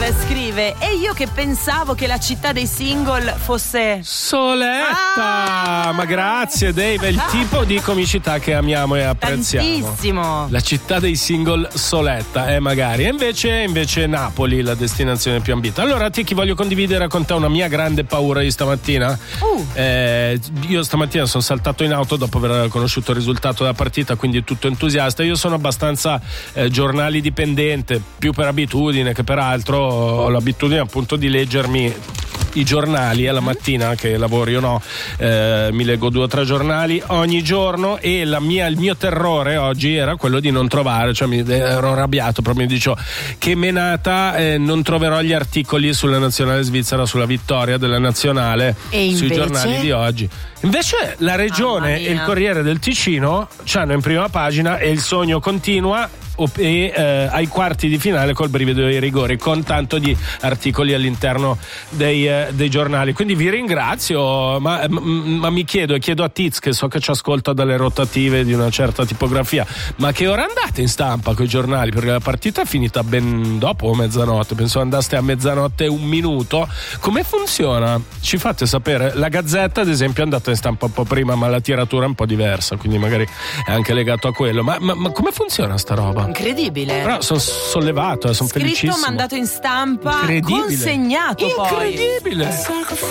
scrive: e io che pensavo che la città dei single fosse Soletta. Ma grazie Dave, è il tipo di comicità che amiamo e apprezziamo. Tantissimo. La città dei single, Soletta, magari. E invece Napoli, la destinazione più ambita. Allora ti voglio condividere con te una mia grande paura di stamattina. Io stamattina sono saltato in auto dopo aver conosciuto il risultato della partita, quindi tutto entusiasta. Io sono abbastanza giornali dipendente, più per abitudine che per altro. Ho l'abitudine appunto di leggermi i giornali alla mattina che lavori o no, mi leggo 2 o 3 giornali ogni giorno, e il mio terrore oggi era quello di non trovare, cioè ero arrabbiato, proprio mi dicevo che menata, non troverò gli articoli sulla nazionale svizzera, sulla vittoria della nazionale sui giornali di oggi. Invece la Regione e il Corriere del Ticino c'hanno in prima pagina "e il sogno continua" ai quarti di finale col brivido dei rigori, con tanto di articoli all'interno dei giornali. Quindi vi ringrazio, ma mi chiedo a Tiz, che so che ci ascolta dalle rotative di una certa tipografia, ma che ora andate in stampa coi giornali? Perché la partita è finita ben dopo mezzanotte, penso andaste a 00:01. Come funziona? Ci fate sapere. La Gazzetta ad esempio è andata in stampa un po' prima, ma la tiratura è un po' diversa, quindi magari è anche legato a quello. Ma come funziona sta roba? Incredibile. Però sono sollevato, sono felicissimo. Scritto, mandato in stampa, incredibile, consegnato poi. Incredibile.